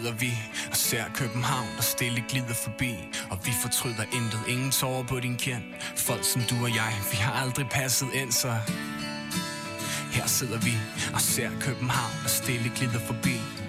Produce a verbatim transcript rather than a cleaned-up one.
Vi og ser København, der stille glider forbi. Og vi fortryder intet, ingen tårer på din kind. Folk som du og jeg, vi har aldrig passet ind, så her sidder vi og ser København, der stille glider forbi.